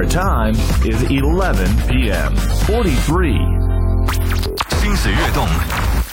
Our time is 11 p.m. 43. 心随悦动，